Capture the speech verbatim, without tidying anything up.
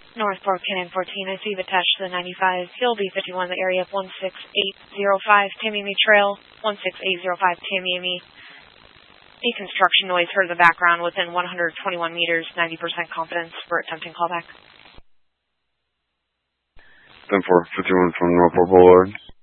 Northport, Cannon fourteen, I see you've attached to the ninety-five, Hill B fifty-one, the area of one six eight zero five, Tamiami Trail, one six eight zero five, Tamiami. The construction noise heard in the background within one hundred twenty-one meters, ninety percent confidence. We're attempting callback. ten four fifty-one from Northport Boulevard.